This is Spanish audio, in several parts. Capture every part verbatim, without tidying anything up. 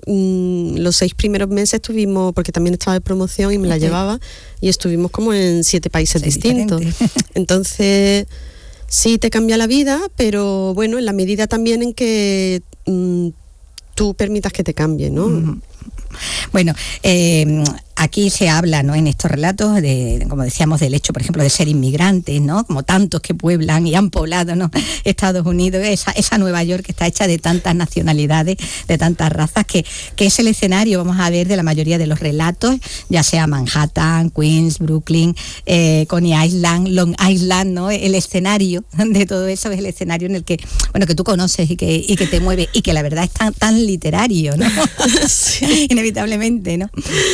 mmm, los seis primeros meses estuvimos, porque también estaba de promoción y me la okay. llevaba, y estuvimos como en siete países sí, distintos. Entonces, sí te cambia la vida, pero bueno, en la medida también en que mmm, tú permitas que te cambie, ¿no? Uh-huh. Bueno, eh, aquí se habla, ¿no?, en estos relatos, de, como decíamos, del hecho, por ejemplo, de ser inmigrantes, ¿no?, como tantos que pueblan y han poblado, ¿no?, Estados Unidos, esa, esa Nueva York que está hecha de tantas nacionalidades, de tantas razas, que, que es el escenario, vamos a ver, de la mayoría de los relatos, ya sea Manhattan, Queens, Brooklyn, eh, Coney Island, Long Island, ¿no?, el escenario de todo eso es el escenario en el que, bueno, que tú conoces y que, y que te mueve, y que la verdad es tan, tan literario, ¿no? Sí. Inevitablemente, ¿no?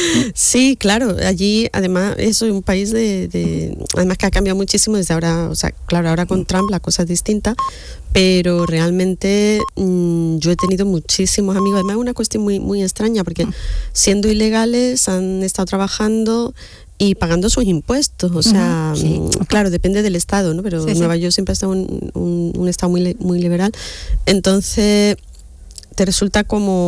Sí, claro, allí además eso es un país de, de además que ha cambiado muchísimo desde ahora, o sea, claro, ahora con Trump la cosa es distinta, pero realmente mmm, yo he tenido muchísimos amigos, además es una cuestión muy, muy extraña, porque siendo ilegales han estado trabajando y pagando sus impuestos, o sea, uh-huh, sí. Claro, depende del estado, ¿no? Pero sí, Nueva sí. York siempre ha estado un, un, un estado muy, muy liberal, entonces te resulta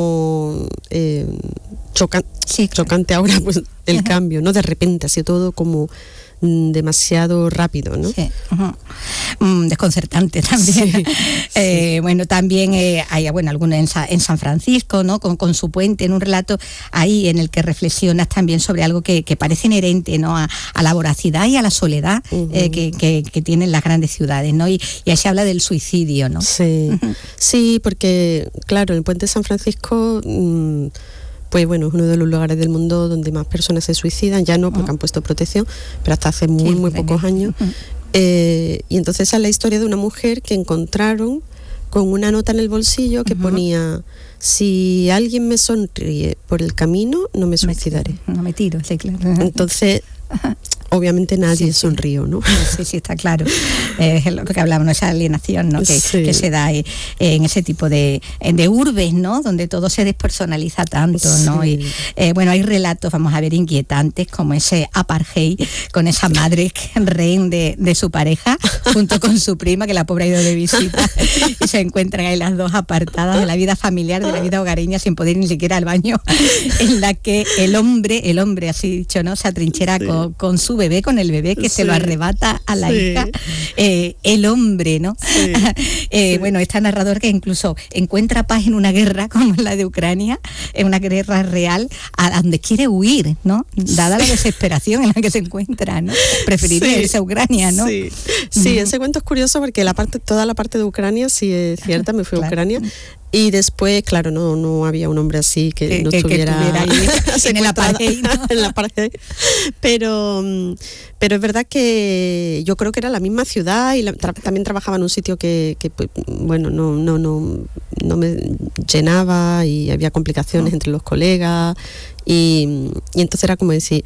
como eh, chocan, sí, claro. chocante ahora pues el uh-huh. cambio, ¿no? De repente ha sido todo como mm, demasiado rápido, ¿no? Sí. Uh-huh. Mm, desconcertante también. Sí, eh, sí. Bueno, también eh, hay, bueno, algunos en, Sa- en San Francisco, ¿no? Con, con su puente, en un relato ahí en el que reflexionas también sobre algo que, que parece inherente, ¿no?, a, a la voracidad y a la soledad uh-huh. eh, que, que, que tienen las grandes ciudades, ¿no? Y, y ahí se habla del suicidio, ¿no? Sí, uh-huh. sí, porque, claro, el puente de San Francisco... Mmm, pues bueno, es uno de los lugares del mundo donde más personas se suicidan, ya no porque uh-huh. han puesto protección, pero hasta hace muy, muy pocos años. Uh-huh. Eh, y entonces es la historia de una mujer que encontraron con una nota en el bolsillo que uh-huh. ponía: si alguien me sonríe por el camino, no me suicidaré. No me tiro, sí, claro. Entonces... obviamente nadie sí, sonrió, ¿no? Sí, sí, está claro. Eh, es lo que hablábamos, esa alienación, ¿no? Que, sí. que se da eh, en ese tipo de, de urbes, ¿no? Donde todo se despersonaliza tanto, ¿no? Sí. Y eh, bueno, hay relatos, vamos a ver, inquietantes, como ese apartheid, con esa madre rehén de, de su pareja, junto con su prima, que la pobre ha ido de visita, y se encuentran ahí las dos apartadas de la vida familiar, de la vida hogareña, sin poder ir ni siquiera al baño, en la que el hombre, el hombre, así dicho, ¿no?, se atrinchera sí. con, con su bebé, con el bebé que sí. se lo arrebata a la sí. hija, eh, el hombre, ¿no? Sí. eh, sí. Bueno, este narrador que incluso encuentra paz en una guerra como la de Ucrania, en una guerra real, a donde quiere huir, ¿no? Dada la desesperación en la que se encuentra, ¿no? Preferiría sí. irse a Ucrania, ¿no? Sí, sí uh-huh. ese cuento es curioso porque la parte, toda la parte de Ucrania sí es cierta, me fui claro. a Ucrania. Y después, claro, no, no había un hombre así que, que no que, estuviera, que ahí en el apartheid, ¿no? en la apartheid. Pero, pero es verdad que yo creo que era la misma ciudad y la, tra- también trabajaba en un sitio que, que bueno, no, no, no, no me llenaba y había complicaciones uh-huh. entre los colegas y, y entonces era como decir,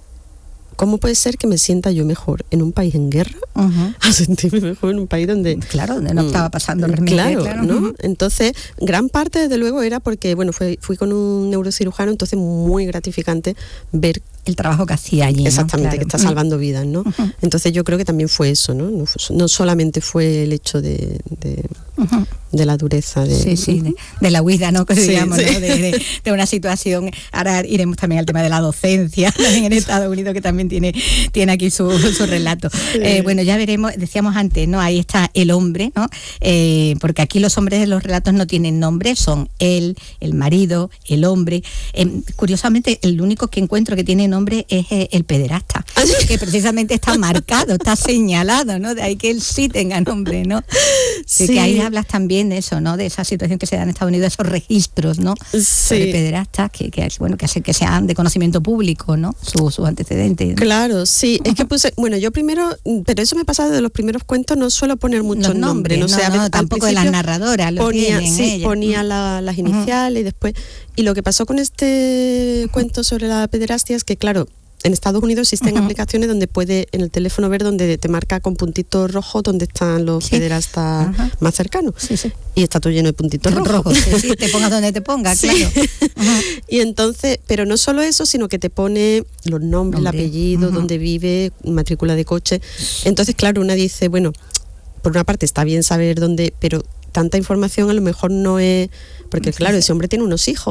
¿cómo puede ser que me sienta yo mejor en un país en guerra uh-huh. a sentirme mejor en un país donde... Claro, donde no estaba pasando realmente. Claro, claro. ¿no? Uh-huh. Entonces, gran parte, desde luego, era porque, bueno, fui, fui con un neurocirujano, entonces muy gratificante ver... el trabajo que hacía allí, exactamente, ¿no? Claro. Que está salvando uh-huh. vidas, ¿no? Uh-huh. Entonces yo creo que también fue eso, ¿no? No, fue, no solamente fue el hecho de... de uh-huh. de la dureza de, sí, sí, de, de la huida, ¿no? Que sí, digamos, sí. ¿no? De, de, de una situación. Ahora iremos también al tema de la docencia también en Estados Unidos, que también tiene, tiene aquí su, su relato. Sí. Eh, bueno, ya veremos, decíamos antes, ¿no? Ahí está el hombre, ¿no? Eh, porque aquí los hombres de los relatos no tienen nombre, son él, el marido, el hombre. Eh, curiosamente, el único que encuentro que tiene nombre es eh, el pederasta, que precisamente está marcado, está señalado, ¿no? De ahí que él sí tenga nombre, ¿no? Sí. Que ahí hablas también de eso, ¿no? De esa situación que se da en Estados Unidos, esos registros, ¿no? Sí. De pederastas que, que bueno, que, que sean de conocimiento público, ¿no? Sus su antecedentes, ¿no? Claro, sí. Es que puse, bueno, yo primero, pero eso me pasa desde los primeros cuentos, no suelo poner muchos nombres, nombres, no, no, sé, no, tampoco de las narradoras, lo ponía, tienen sí, ellas. ponía la, las iniciales uh-huh. y después, y lo que pasó con este cuento sobre la pederastia es que, claro, en Estados Unidos existen uh-huh. aplicaciones donde puede en el teléfono ver donde te marca con puntitos rojos donde están los sí. pederastas uh-huh. más cercanos. Sí, sí. Y está todo lleno de puntitos rojos. Rojo, sí, sí, te pongas donde te pongas, sí. claro. Uh-huh. Y entonces, pero no solo eso, sino que te pone los nombres, el apellido, uh-huh. dónde vive, matrícula de coche. Entonces, claro, una dice, bueno, por una parte está bien saber dónde, pero tanta información a lo mejor no es... Porque, claro, ese hombre tiene unos hijos.